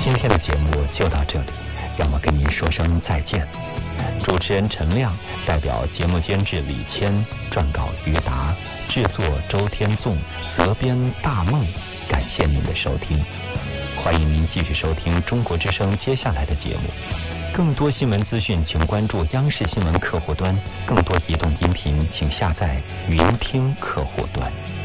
今天的节目就到这里，让我跟您说声再见。主持人陈亮代表节目监制李谦、撰稿于达、制作周天纵、责编大梦，感谢您的收听。欢迎您继续收听中国之声接下来的节目。更多新闻资讯请关注央视新闻客户端，更多移动音频请下载云听客户端。